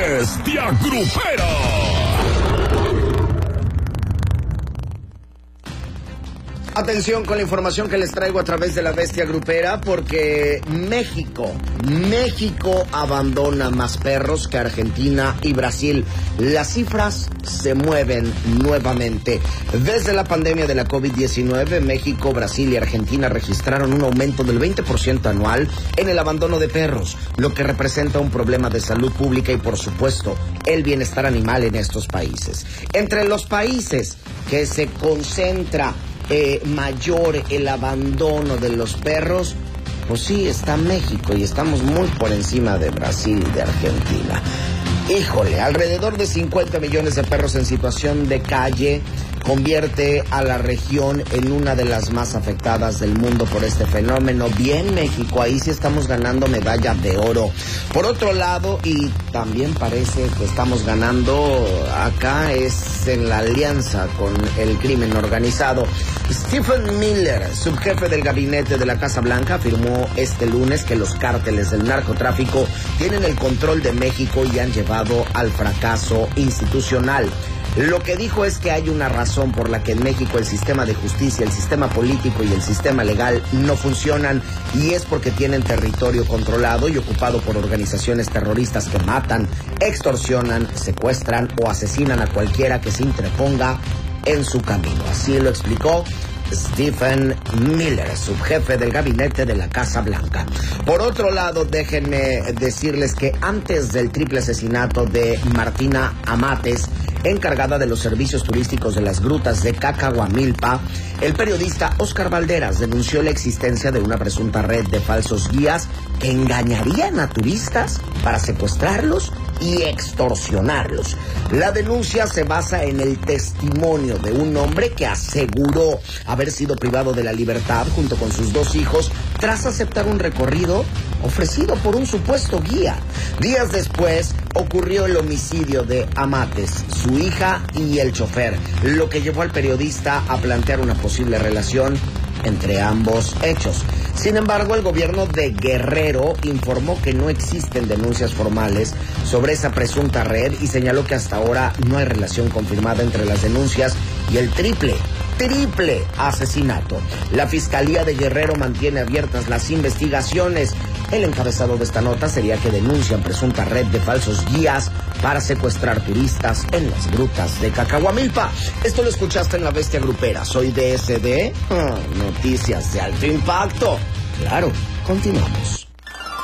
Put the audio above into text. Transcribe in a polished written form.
Bestia Grupera. Atención con la información que les traigo a través de la Bestia Grupera, porque México abandona más perros que Argentina y Brasil. Las cifras se mueven nuevamente. Desde la pandemia de la COVID-19, México, Brasil y Argentina registraron un aumento del 20% anual en el abandono de perros, lo que representa un problema de salud pública y, por supuesto, el bienestar animal en estos países. Entre los países que se concentra mayor el abandono de los perros, pues sí, está México y estamos muy por encima de Brasil y de Argentina. Híjole, alrededor de 50 millones de perros en situación de calle convierte a la región en una de las más afectadas del mundo por este fenómeno. Bien, México, ahí sí estamos ganando medalla de oro. Por otro lado, y también parece que estamos ganando acá, es en la alianza con el crimen organizado. Stephen Miller, subjefe del gabinete de la Casa Blanca, afirmó este lunes que los cárteles del narcotráfico tienen el control de México y han llevado al fracaso institucional. Lo que dijo es que hay una razón por la que en México el sistema de justicia, el sistema político y el sistema legal no funcionan, y es porque tienen territorio controlado y ocupado por organizaciones terroristas que matan, extorsionan, secuestran o asesinan a cualquiera que se interponga en su camino. Así lo explicó Stephen Miller, subjefe del gabinete de la Casa Blanca. Por otro lado, déjenme decirles que antes del triple asesinato de Martina Amates, encargada de los servicios turísticos de las grutas de Cacahuamilpa, el periodista Óscar Valderas denunció la existencia de una presunta red de falsos guías que engañarían a turistas para secuestrarlos y extorsionarlos. La denuncia se basa en el testimonio de un hombre que aseguró haber sido privado de la libertad junto con sus dos hijos tras aceptar un recorrido ofrecido por un supuesto guía. Días después ocurrió el homicidio de Amates, su hija y el chofer, lo que llevó al periodista a plantear una posible relación entre ambos hechos. Sin embargo, el gobierno de Guerrero informó que no existen denuncias formales sobre esa presunta red y señaló que hasta ahora no hay relación confirmada entre las denuncias y el triple asesinato. La Fiscalía de Guerrero mantiene abiertas las investigaciones. El encabezado de esta nota sería que denuncian presunta red de falsos guías para secuestrar turistas en las grutas de Cacahuamilpa. Esto lo escuchaste en La Bestia Grupera. Soy DSD, noticias de alto impacto. Claro, continuamos.